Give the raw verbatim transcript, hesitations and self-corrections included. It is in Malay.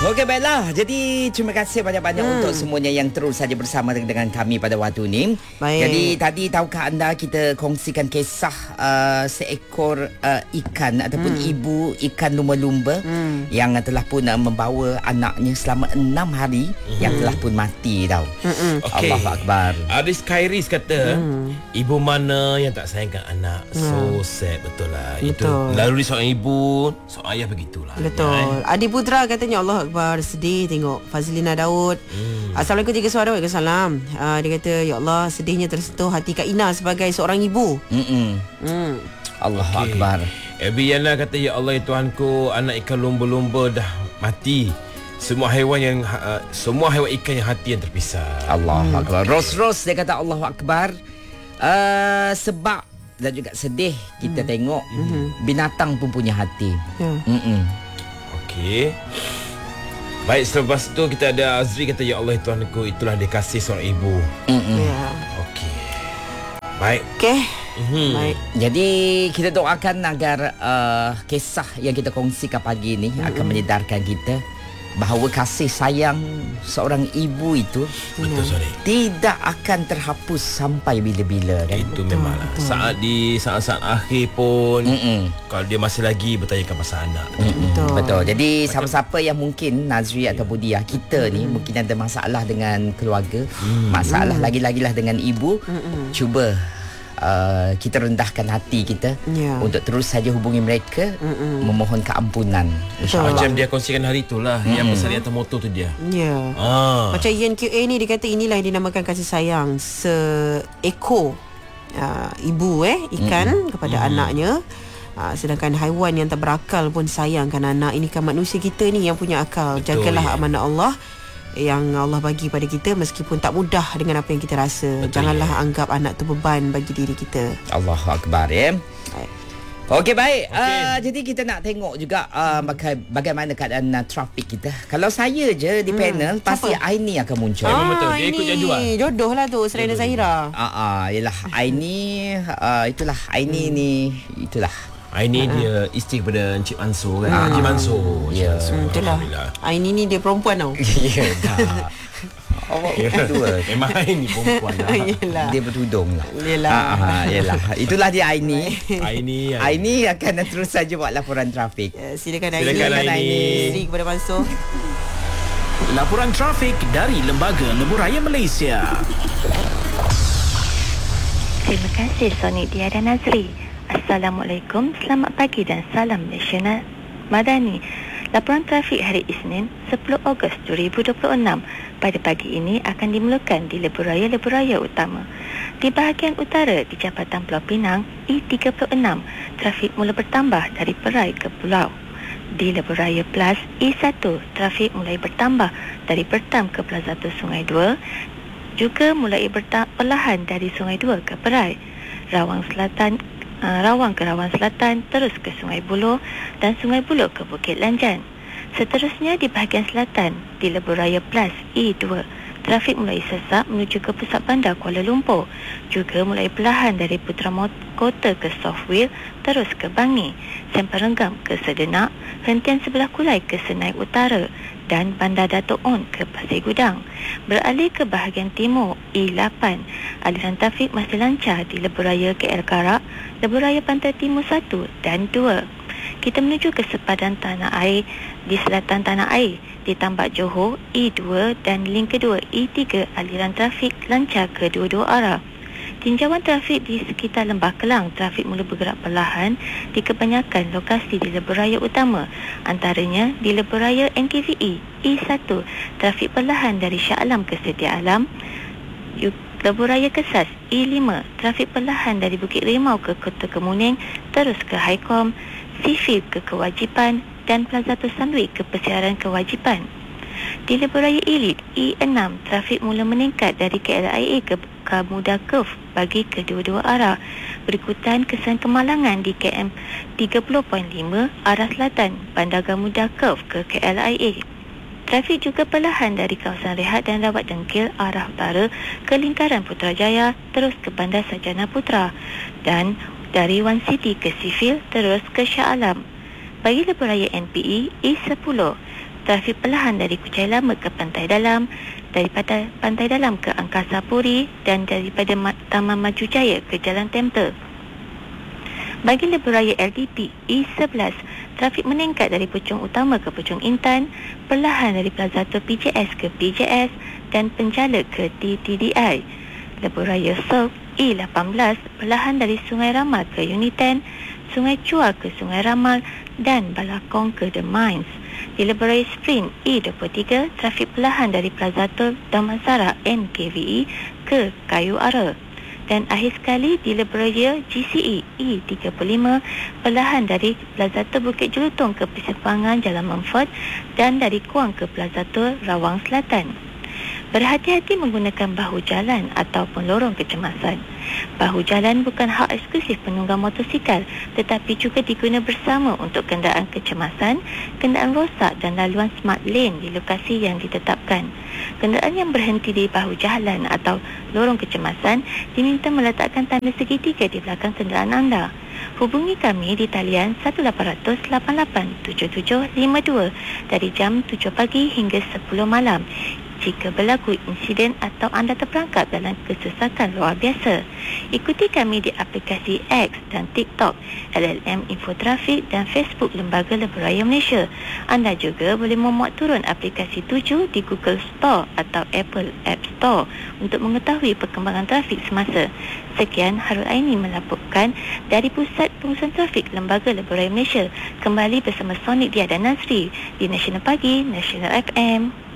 Okey, baiklah. Jadi terima kasih banyak-banyak hmm. untuk semuanya yang terus saja bersama dengan kami pada waktu ini. Baik. Jadi tadi tahukah anda kita kongsikan kisah uh, seekor uh, ikan ataupun hmm. ibu ikan lumba-lumba hmm. yang telah pun uh, membawa anaknya selama enam hari hmm. yang telah pun mati tau. Hmm. Okay. Allahu Akbar. Aris Kairis kata hmm. ibu mana yang tak sayangkan anak. hmm. So sad, betul lah. Betul. Itu laluri seorang ibu, seorang ayah begitulah. Betul. Ya, Adi Putra katanya Allah Akbar, sedih tengok Fazlina Daud. Hmm. Assalamualaikum tiga suara. Waalaikumsalam. Uh, dia kata ya Allah, sedihnya tersentuh hati Kak Ina sebagai seorang ibu. Hmm. Hmm. Allahu okay. Akbar. Ebiana kata ya Allah ya Tuhanku, anak ikan lumba-lumba dah mati. Semua haiwan yang uh, semua haiwan ikan yang hati yang terpisah. Allahu hmm. Akbar. Ros-ros dia kata Allahu Akbar. Uh, sebab dan juga sedih kita hmm. tengok hmm. binatang pun punya hati. Ya. Hmm. Okey. Baik, selepas tu kita ada Azri kata ya Allah Tuhanku, itulah dia kasih seorang ibu. Hmm. Ya. Okey. Baik. Okey. Hmm. Baik. Jadi kita doakan agar uh, kisah yang kita kongsikan pagi ini hmm. akan menyedarkan kita bahawa kasih sayang seorang ibu itu betul, sorry, tidak akan terhapus sampai bila-bila kan? Itu memanglah. Saat di saat-saat akhir pun Mm-mm. kalau dia masih lagi bertanyakan pasal anak. Betul. Betul. Jadi siapa-siapa yang mungkin Nazri yeah. atau Budia kita mm. ni mungkin ada masalah dengan keluarga, mm. masalah mm. lagi-lagilah dengan ibu, Mm-mm. cuba Uh, kita rendahkan hati kita yeah. untuk terus saja hubungi mereka, Mm-mm. memohon keampunan, insya-Allah. Macam dia kongsikan hari itulah mm-hmm. yang pasal atas motor tu dia. Ya. Yeah. Ah. Macam Ian Q A ni dia kata inilah yang dinamakan kasih sayang seekor uh, ibu eh ikan mm-hmm. kepada mm-hmm. anaknya. Uh, sedangkan haiwan yang tak berakal pun sayangkan anak. Ini kan manusia kita ni yang punya akal. Betul, jagalah ya. amanah Allah yang Allah bagi pada kita, meskipun tak mudah dengan apa yang kita rasa. Betul, janganlah ya. anggap anak tu beban bagi diri kita. Allahu Akbar ya. Okey, baik. Okay. Uh, jadi kita nak tengok juga uh, bagaimana keadaan uh, trafik kita. Kalau saya je di hmm. panel, pasti Aini akan muncul. Ah, betul. Dia ikut jadual. Jodoh lah tu Serena Zahira. Ah, uh, yalah Aini, uh, itulah Aini hmm. ni, itulah. Aini uh-huh. dia isteri kepada Encik Mansur kan. Uh-huh. Encik Mansur. Ya. Hmm, itulah. Aini ni dia perempuan tau. Ya dah. Awak berdua. Memang Aini perempuan lah. Yelah. Dia bertudung lah. Yelah. Ah, yelah. Itulah dia Aini. Aini. Aini akan terus saja buat laporan trafik. Ya, silakan Aini. Silakan Aini. Isteri kepada Mansur. Laporan trafik dari Lembaga Lebuhraya Malaysia. Terima kasih Sonic Dia dan Nazri. Assalamualaikum, selamat pagi dan salam Malaysia Madani. Laporan trafik hari Isnin sepuluh Ogos dua ribu dua puluh enam pada pagi ini akan dimulakan di Lebuhraya-Lebuhraya Utama. Di bahagian utara di Jabatan Pulau Pinang E tiga puluh enam, trafik mula bertambah dari Perai ke Pulau. Di Lebuhraya Plus E satu, trafik mulai bertambah dari Pertam ke Plaza Sungai dua, juga mulai bertambah perlahan dari Sungai dua ke Perai. Rawang Selatan Uh, Rawang ke Rawang Selatan, terus ke Sungai Buloh dan Sungai Buloh ke Bukit Lanjan. Seterusnya di bahagian selatan di Lebuhraya Plus E dua, trafik mulai sesak menuju ke pusat bandar Kuala Lumpur, juga mulai perlahan dari Putra Kota ke Southwheel, terus ke Bangi, Sempang Renggam ke Sedenak, hentian sebelah Kulai ke Senai Utara dan Bandar Dato' On ke Pasir Gudang. Beralih ke bahagian timur E lapan, aliran trafik masih lancar di Lebuhraya K L Karak, Lebuhraya Pantai Timur satu dan dua. Kita menuju ke sepadan tanah air di selatan tanah air di Tambak Johor E dua dan link kedua E tiga, aliran trafik lancar ke dua-dua arah. Tinjauan trafik di sekitar Lembah Kelang, trafik mula bergerak perlahan di kebanyakan lokasi di Lebuhraya Utama, antaranya di Lebuhraya N K V E E satu, trafik perlahan dari Shah Alam ke Setia Alam. Lebuhraya Kesas E lima, trafik perlahan dari Bukit Rimau ke Kota Kemuning, terus ke Haikom, Sifil ke Kewajipan dan Plaza Sunway ke Persiaran Kewajipan. Di Lebuhraya Elite E enam, trafik mula meningkat dari K L I A ke Gamuda Curve bagi kedua-dua arah, berikutan kesan kemalangan di K M tiga puluh perpuluhan lima arah selatan Bandar Gamuda Curve ke K L I A. Trafik juga perlahan dari kawasan rehat dan rawat dengkil arah utara ke lingkaran Putrajaya, terus ke Bandar Sarjana Putra, dan dari One City ke Sifil, terus ke Shah Alam. Bagi Lebuhraya N P E E sepuluh, trafik perlahan dari Kuchai Lama ke Pantai Dalam, daripada Pantai Dalam ke Angkasa Puri dan daripada Ma- Taman Maju Jaya ke Jalan Tempel. Bagi lebuh raya L D P E sebelas, trafik meningkat dari Puchong Utama ke Puchong Intan, perlahan dari Plaza Tol P J S ke P J S dan Penjala ke T T D I. Lebuh raya Sok E lapan belas, perlahan dari Sungai Ramal ke Uniten, Sungai Chua ke Sungai Ramal dan Balakong ke The Mines. Di lebuh raya Sprint E dua puluh tiga, trafik perlahan dari Plaza Tol Damansara N K V E ke Kayu Ara. Dan akhir sekali di lebuh raya G C E E tiga puluh lima, perlahan dari Plaza Tol Bukit Jelutong ke Persimpangan Jalan Mumford dan dari Kuang ke Plaza Tol Rawang Selatan. Berhati-hati menggunakan bahu jalan ataupun lorong kecemasan. Bahu jalan bukan hak eksklusif penunggang motosikal, tetapi juga diguna bersama untuk kenderaan kecemasan, kenderaan rosak dan laluan smart lane di lokasi yang ditetapkan. Kenderaan yang berhenti di bahu jalan atau lorong kecemasan diminta meletakkan tanda segitiga di belakang kenderaan anda. Hubungi kami di talian satu lapan kosong kosong lapan lapan tujuh tujuh lima dua dari jam tujuh pagi hingga sepuluh malam jika berlaku insiden atau anda terperangkap dalam kesesakan luar biasa. Ikuti kami di aplikasi X dan TikTok, L L M Info Trafik dan Facebook Lembaga Lebuh Raya Malaysia. Anda juga boleh memuat turun aplikasi tujuh di Google Store atau Apple App Store untuk mengetahui perkembangan trafik semasa. Sekian, Harul Aini melaporkan dari Pusat Pengurusan Trafik Lembaga Lebuh Raya Malaysia. Kembali bersama Sonic Dia dan Nazri di Nasional Pagi, Nasional F M.